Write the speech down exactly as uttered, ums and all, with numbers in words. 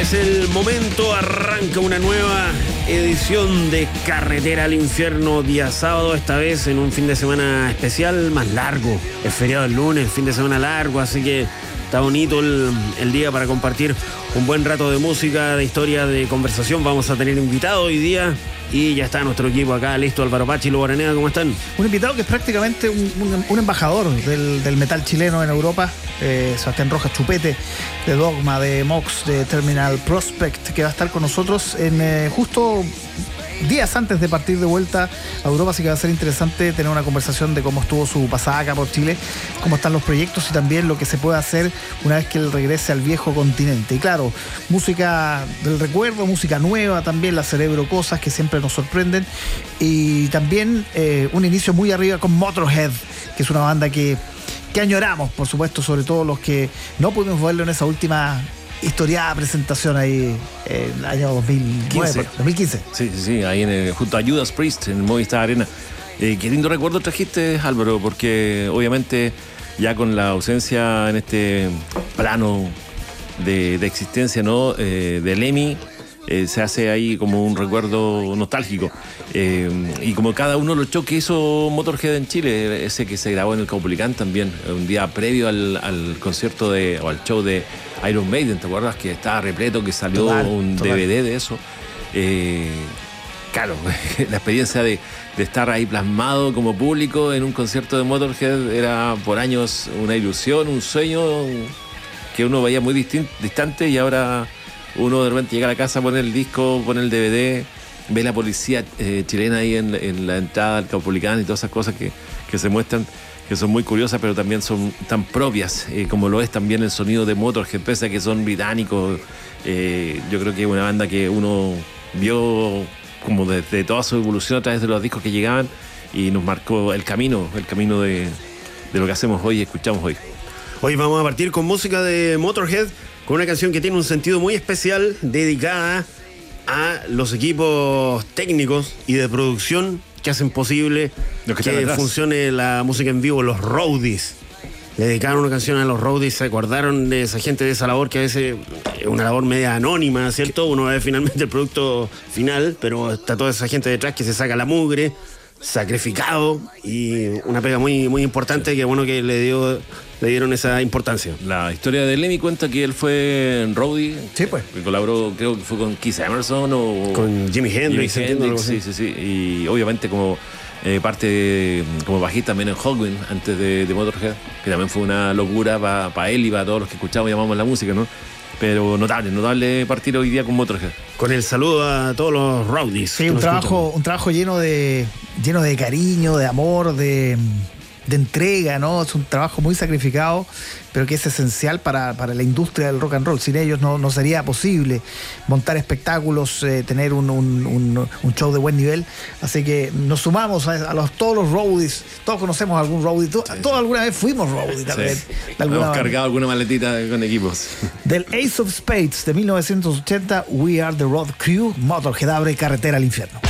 es el momento, arranca una nueva edición de Carretera al Infierno, día sábado, esta vez en un fin de semana especial, más largo. Es feriado el lunes, fin de semana largo, así que está bonito el, el día para compartir un buen rato de música, de historia, de conversación. Vamos a tener invitado hoy día y ya está nuestro equipo acá listo. Álvaro Pachi, Lugo Araneda, ¿cómo están? Un invitado que es prácticamente un, un, un embajador del, del metal chileno en Europa, eh, Sebastián Rojas Chupete, de Dogma, de Mox, de Terminal Prospect, que va a estar con nosotros en eh, justo días antes de partir de vuelta a Europa, así que va a ser interesante tener una conversación de cómo estuvo su pasada acá por Chile, cómo están los proyectos y también lo que se puede hacer una vez que él regrese al viejo continente. Y claro, música del recuerdo, música nueva también, la Cerebro Cosas, que siempre nos sorprenden, y también eh, un inicio muy arriba con Motorhead, que es una banda que, que añoramos, por supuesto, sobre todo los que no pudimos verlo en esa última historiada presentación ahí en el año dos mil quince. dos mil quince. Sí, sí, sí, ahí en el, junto a Judas Priest en el Movistar Arena. Eh, qué lindo recuerdo trajiste, Álvaro, porque obviamente ya con la ausencia en este plano de, de existencia, ¿no? Eh, de Lemmy, eh, se hace ahí como un recuerdo nostálgico. Eh, y como cada uno de los shows que hizo Motorhead en Chile, ese que se grabó en el Caupolicán también, un día previo al, al concierto de, o al show de Iron Maiden, ¿te acuerdas? Que estaba repleto, que salió total, un total. D V D de eso. Eh, claro, la experiencia de, de estar ahí plasmado como público en un concierto de Motorhead era por años una ilusión, un sueño que uno veía muy distin- distante, y ahora uno de repente llega a la casa, pone el disco, pone el D V D, ve la policía eh, chilena ahí en, en la entrada al Caupolicán y todas esas cosas que, que se muestran, que son muy curiosas, pero también son tan propias, eh, como lo es también el sonido de Motorhead, pese a que son británicos. Eh, yo creo que es una banda que uno vio como desde toda su evolución a través de los discos que llegaban, y nos marcó el camino, el camino de, de lo que hacemos hoy y escuchamos hoy. Hoy vamos a partir con música de Motorhead, con una canción que tiene un sentido muy especial, dedicada a los equipos técnicos y de producción que hacen posible que, que funcione la música en vivo, los roadies. Le dedicaron una canción a los roadies, se acordaron de esa gente, de esa labor que a veces es una labor media anónima, ¿cierto? Uno ve finalmente el producto final, pero está toda esa gente detrás que se saca la mugre, sacrificado, y una pega muy, muy importante, que bueno que le dio le dieron esa importancia. La historia de Lemmy cuenta que él fue en roadie, sí, pues, que colaboró, creo que fue con Keith Emerson o con Jimi Hendrix, Jimi Hendrix, sí, sí, sí, y obviamente como eh, parte de, como bajista también en Hawkwind antes de, de Motorhead, que también fue una locura para pa él y para todos los que escuchamos y llamamos la música, ¿no? Pero notable, notable partir hoy día con Motorhead. Con el saludo a todos los roadies. Sí, un trabajo, un trabajo lleno de, lleno de cariño, de amor, de, de entrega, ¿no? Es un trabajo muy sacrificado, pero que es esencial para, para la industria del rock and roll. Sin ellos no, no sería posible montar espectáculos, eh, tener un, un, un, un show de buen nivel. Así que nos sumamos a, a los, todos los roadies. Todos conocemos algún roadie. Todos, sí, todos alguna vez fuimos roadie también. Sí. Hemos cargado alguna maletita con equipos. Del Ace of Spades de mil novecientos ochenta, We Are the Road Crew, Motorhead abre Carretera al Infierno.